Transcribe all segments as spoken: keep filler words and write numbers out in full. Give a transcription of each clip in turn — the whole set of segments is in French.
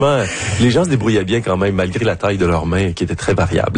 Les gens se débrouillaient bien quand même, malgré la taille de leurs mains, qui était très variable.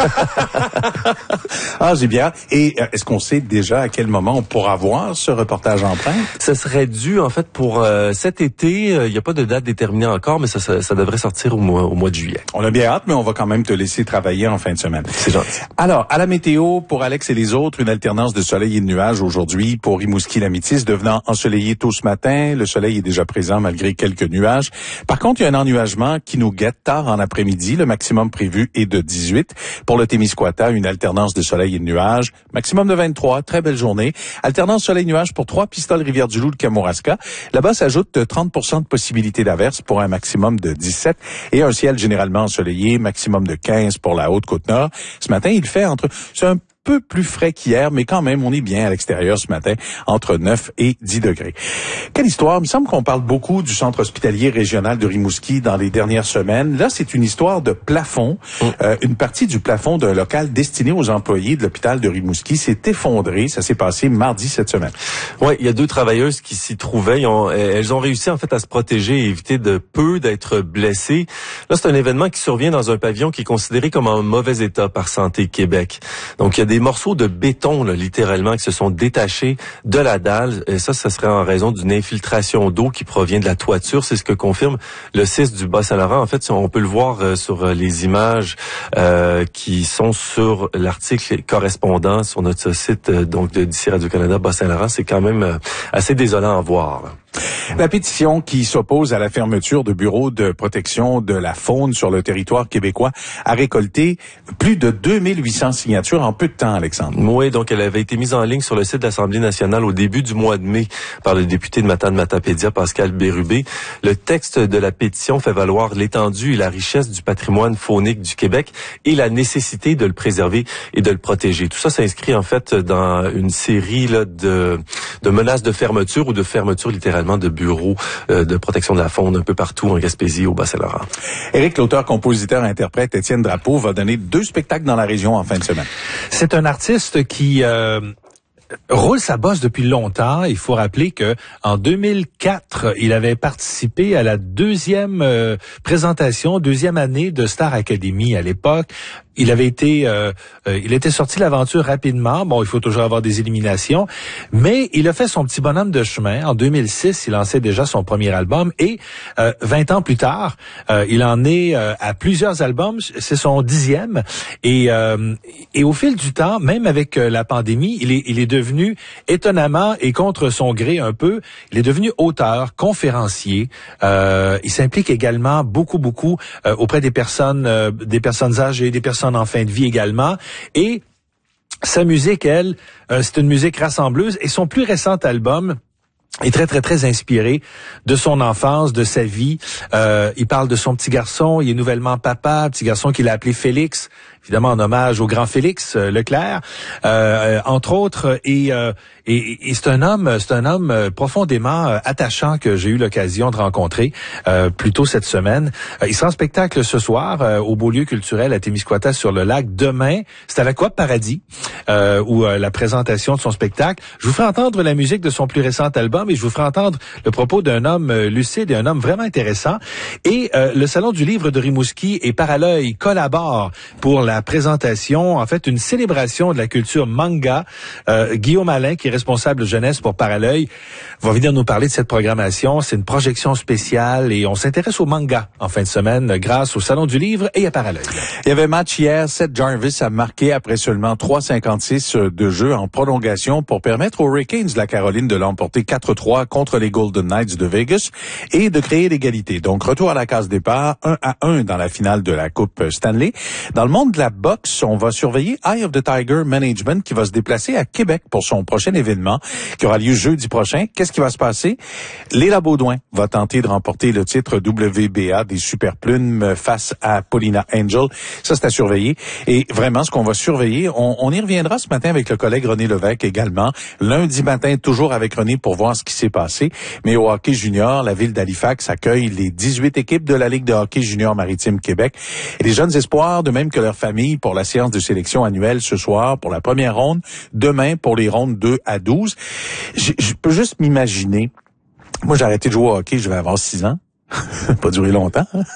Ah, j'ai bien. Et euh, est-ce qu'on sait déjà à quel moment on pourra voir ce reportage empreinte? Ça serait dû, en fait, pour euh, cet été. Il euh, n'y a pas de date déterminée encore, mais ça, ça, ça devrait sortir au mois, au mois de juillet. On a bien hâte, mais on va quand même te laisser travailler en fin de semaine. C'est gentil. Alors, à la météo, pour Alex et les autres, une alternance de soleil et de nuages aujourd'hui pour Rimouski-Lamitis, devenant ensoleillé tôt ce matin. Le soleil est déjà présent malgré quelques nuages. Par contre, il y a un ennuagement qui nous guette tard en après-midi. Le maximum prévu est de dix-huit. Pour le Témiscouata, une alternance de soleil et de nuages. Maximum de vingt-trois. Très belle journée. Alternance soleil-nuages pour trois pistoles Rivière-du-Loup de Kamouraska. Là-bas s'ajoute trente pour cent de possibilité d'averse pour un maximum de dix-sept. Et un ciel généralement ensoleillé, maximum de quinze pour la Haute-Côte-Nord. Ce matin, il fait entre... C'est un peu plus frais qu'hier, mais quand même, on est bien à l'extérieur ce matin, entre neuf et dix degrés. Quelle histoire! Il me semble qu'on parle beaucoup du centre hospitalier régional de Rimouski dans les dernières semaines. Là, c'est une histoire de plafond. Mm. Euh, une partie du plafond d'un local destiné aux employés de l'hôpital de Rimouski s'est effondrée. Ça s'est passé mardi cette semaine. Oui, il y a deux travailleuses qui s'y trouvaient. Ils ont, elles ont réussi en fait à se protéger et éviter de peu d'être blessées. Là, c'est un événement qui survient dans un pavillon qui est considéré comme en mauvais état par Santé Québec. Donc, il y a des Des morceaux de béton, là, littéralement, qui se sont détachés de la dalle. Et ça, ça serait en raison d'une infiltration d'eau qui provient de la toiture. C'est ce que confirme le C I S du Bas-Saint-Laurent. En fait, on peut le voir euh, sur les images euh, qui sont sur l'article correspondant sur notre site euh, donc de d'ici Radio-Canada Bas-Saint-Laurent. C'est quand même euh, assez désolant à voir, là. La pétition qui s'oppose à la fermeture de bureaux de protection de la faune sur le territoire québécois a récolté plus de deux mille huit cents signatures en peu de temps, Alexandre. Oui, donc elle avait été mise en ligne sur le site de l'Assemblée nationale au début du mois de mai par le député de Matane-Matapédia, Pascal Bérubé. Le texte de la pétition fait valoir l'étendue et la richesse du patrimoine faunique du Québec et la nécessité de le préserver et de le protéger. Tout ça s'inscrit en fait dans une série là, de, de menaces de fermeture ou de fermeture littéralement de bureaux euh, de protection de la faune un peu partout en Gaspésie, au Bas-Saint-Laurent. Éric, l'auteur, compositeur, interprète Étienne Drapeau va donner deux spectacles dans la région en fin de semaine. C'est un artiste qui euh, roule sa bosse depuis longtemps. Il faut rappeler que en deux mille quatre, il avait participé à la deuxième euh, présentation, deuxième année de Star Academy à l'époque. Il avait été, euh, euh, il était sorti de l'aventure rapidement. Bon, il faut toujours avoir des éliminations, mais il a fait son petit bonhomme de chemin. En deux mille six, il lançait déjà son premier album et euh, vingt ans plus tard, euh, il en est euh, à plusieurs albums. C'est son dixième et euh, et au fil du temps, même avec euh, la pandémie, il est il est devenu étonnamment et contre son gré un peu, il est devenu auteur, conférencier. Euh, il s'implique également beaucoup beaucoup euh, auprès des personnes euh, des personnes âgées, des personnes en fin de vie également. Et sa musique, elle, euh, c'est une musique rassembleuse. Et son plus récent album est très, très, très inspiré de son enfance, de sa vie. Euh, il parle de son petit garçon. Il est nouvellement papa, petit garçon qu'il a appelé Félix, évidemment en hommage au grand Félix euh, Leclerc, euh, entre autres. Et, euh, et, et c'est un homme, c'est un homme profondément euh, attachant que j'ai eu l'occasion de rencontrer euh, plus tôt cette semaine. Euh, il sera en spectacle ce soir euh, au Beaulieu culturel à Témiscouata sur le lac. Demain, c'est à la Coop Paradis euh, où euh, la présentation de son spectacle. Je vous ferai entendre la musique de son plus récent album et je vous ferai entendre le propos d'un homme euh, lucide et un homme vraiment intéressant. Et euh, le Salon du livre de Rimouski et Parallœil collaborent pour la présentation, en fait, une célébration de la culture manga. Euh, Guillaume Alain, qui est responsable de jeunesse pour Parallœil, va venir nous parler de cette programmation. C'est une projection spéciale et on s'intéresse au manga en fin de semaine grâce au Salon du livre et à Parallœil. Il y avait match hier. Seth Jarvis a marqué après seulement trois cinquante-six de jeu en prolongation pour permettre aux Hurricanes de la Caroline de l'emporter quatre trois contre les Golden Knights de Vegas et de créer l'égalité. Donc, retour à la case départ, un à un dans la finale de la Coupe Stanley. Dans le monde de la boxe, on va surveiller Eye of the Tiger Management qui va se déplacer à Québec pour son prochain événement qui aura lieu jeudi prochain. Qu'est-ce qui va se passer? Léla Baudouin va tenter de remporter le titre W B A des Super Plumes face à Paulina Angel. Ça, c'est à surveiller. Et vraiment, ce qu'on va surveiller, on, on y reviendra ce matin avec le collègue René Lévesque également. Lundi matin, toujours avec René pour voir ce qui s'est passé. Mais au hockey junior, la ville d'Halifax accueille les dix-huit équipes de la Ligue de hockey junior maritime Québec. Et les jeunes espoirs, de même que leurs familles, pour la séance de sélection annuelle ce soir, pour la première ronde, demain pour les rondes deux à douze. Je, je peux juste m'imaginer, moi j'ai arrêté de jouer au hockey, je vais avoir six ans. Pas duré longtemps, hein?